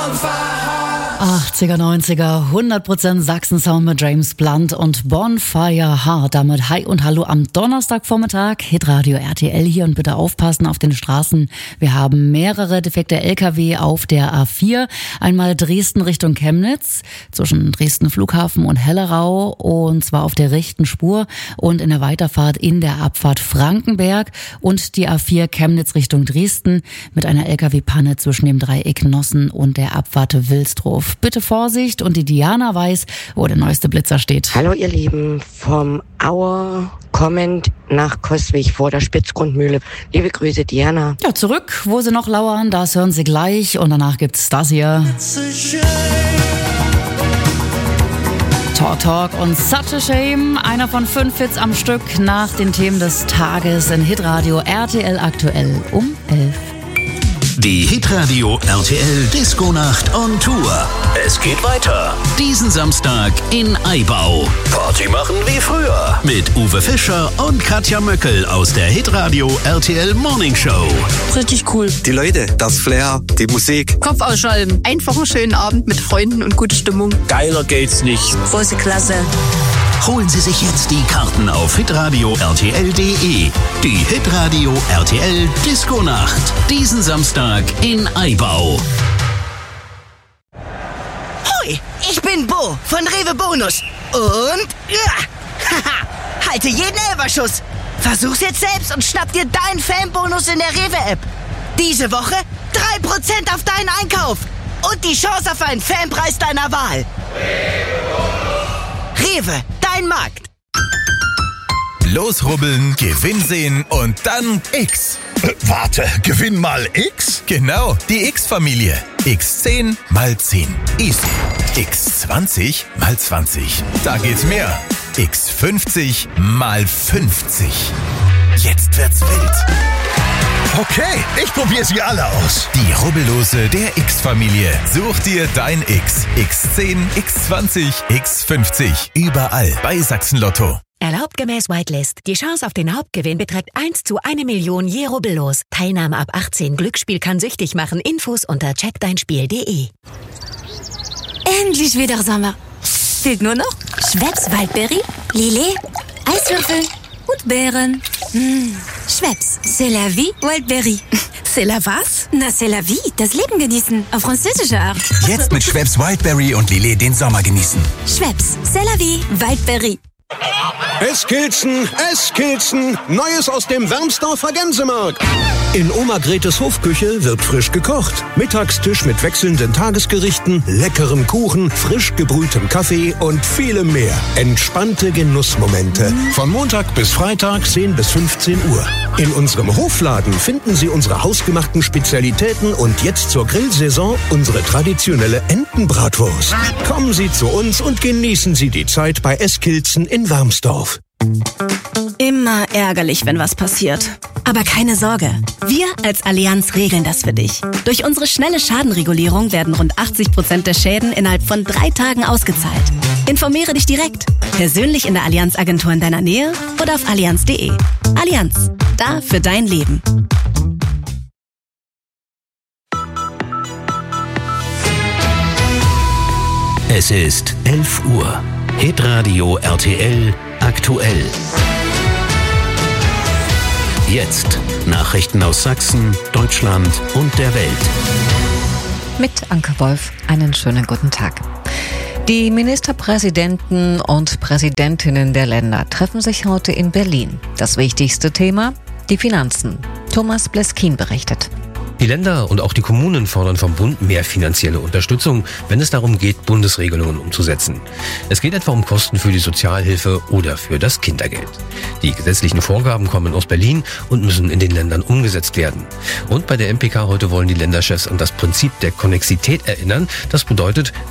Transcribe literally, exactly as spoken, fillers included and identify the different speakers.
Speaker 1: achtziger, neunziger, hundert Prozent Sachsen-Sound mit James Blunt und Bonfire Heart. Damit Hi und Hallo am Donnerstagvormittag. Hitradio R T L hier und bitte aufpassen auf den Straßen. Wir haben mehrere defekte L K W auf der A vier. Einmal Dresden Richtung Chemnitz, zwischen Dresden Flughafen und Hellerau, und zwar auf der rechten Spur und in der Weiterfahrt in der Abfahrt Frankenberg, und die A vier Chemnitz Richtung Dresden mit einer L K W-Panne zwischen dem Dreieck Nossen und der Abfahrt Wilsdruf. Bitte Vorsicht, und die Diana weiß, wo der neueste Blitzer steht.
Speaker 2: Hallo ihr Lieben, vom Auer kommend nach Coswig vor der Spitzgrundmühle. Liebe Grüße, Diana.
Speaker 1: Ja, zurück, wo sie noch lauern, das hören sie gleich, und danach gibt's das hier. Talk Talk und Such a Shame, einer von fünf Hits am Stück nach den Themen des Tages in Hitradio R T L aktuell um elf.
Speaker 3: Die Hitradio R T L Disco-Nacht on Tour. Es geht weiter. Diesen Samstag in Aibau. Party machen wie früher. Mit Uwe Fischer und Katja Möckel aus der Hitradio R T L Morning Show.
Speaker 4: Richtig cool.
Speaker 5: Die Leute, das Flair, die Musik.
Speaker 4: Kopf ausschalten. Einfach einen schönen Abend mit Freunden und gute Stimmung.
Speaker 5: Geiler geht's nicht.
Speaker 4: Große Klasse.
Speaker 3: Holen Sie sich jetzt die Karten auf hitradio r t l punkt d e. Die Hitradio R T L Disco-Nacht. Diesen Samstag in Aibau.
Speaker 6: Hoi, ich bin Bo von Rewe Bonus. Und ja, haha, halte jeden Elberschuss. Versuch's jetzt selbst und schnapp dir deinen Fanbonus in der Rewe-App. Diese Woche drei Prozent auf deinen Einkauf. Und die Chance auf einen Fanpreis deiner Wahl. Rewe, dein Markt.
Speaker 7: Losrubbeln, Gewinn sehen und dann X.
Speaker 8: Äh, warte, Gewinn mal X?
Speaker 7: Genau, die X-Familie. X zehn mal zehn. Easy. X zwanzig mal zwanzig. Da geht's mehr. X fünfzig mal fünfzig. Jetzt wird's wild.
Speaker 8: Okay, ich probiere sie alle aus.
Speaker 7: Die Rubbellose der X-Familie. Such dir dein X. X zehn, X zwanzig, X fünfzig. Überall bei Sachsen Lotto.
Speaker 9: Erlaubt gemäß Whitelist. Die Chance auf den Hauptgewinn beträgt eins zu eine Million je Rubbellos. Teilnahme ab achtzehn. Glücksspiel kann süchtig machen. Infos unter check dein spiel punkt d e.
Speaker 10: Endlich wieder Sommer. Fehlt nur noch Schweppes Waldbeere, Lillet, Eiswürfel und Beeren. Mmh. Schweppes, c'est la vie, Wildberry.
Speaker 9: C'est la was?
Speaker 10: Na, c'est la vie, das Leben genießen, auf französische Art.
Speaker 11: Jetzt mit Schweppes Wildberry und Lillet den Sommer genießen.
Speaker 10: Schweppes, c'est la vie, Wildberry.
Speaker 12: Eskilzen, Eskilzen, Neues aus dem Wermsdorfer Gänsemarkt. In Oma Gretes Hofküche wird frisch gekocht. Mittagstisch mit wechselnden Tagesgerichten, leckerem Kuchen, frisch gebrühtem Kaffee und vielem mehr. Entspannte Genussmomente. Von Montag bis Freitag zehn bis fünfzehn Uhr. In unserem Hofladen finden Sie unsere hausgemachten Spezialitäten und jetzt zur Grillsaison unsere traditionelle Entenbratwurst. Kommen Sie zu uns und genießen Sie die Zeit bei Eskilzen in Wermsdorf.
Speaker 13: Immer ärgerlich, wenn was passiert. Aber keine Sorge, wir als Allianz regeln das für dich. Durch unsere schnelle Schadenregulierung werden rund achtzig Prozent der Schäden innerhalb von drei Tagen ausgezahlt. Informiere dich direkt, persönlich in der Allianz-Agentur in deiner Nähe oder auf allianz punkt d e. Allianz, da für dein Leben.
Speaker 3: Es ist elf Uhr. Hitradio R T L aktuell. Jetzt Nachrichten aus Sachsen, Deutschland und der Welt.
Speaker 14: Mit Anke Wolf, einen schönen guten Tag. Die Ministerpräsidenten und Präsidentinnen der Länder treffen sich heute in Berlin. Das wichtigste Thema? Die Finanzen. Thomas Bleskin berichtet.
Speaker 15: Die Länder und auch die Kommunen fordern vom Bund mehr finanzielle Unterstützung, wenn es darum geht, Bundesregelungen umzusetzen. Es geht etwa um Kosten für die Sozialhilfe oder für das Kindergeld. Die gesetzlichen Vorgaben kommen aus Berlin und müssen in den Ländern umgesetzt werden. Und bei der M P K heute wollen die Länderchefs an das Prinzip der Konnexität erinnern. Das bedeutet,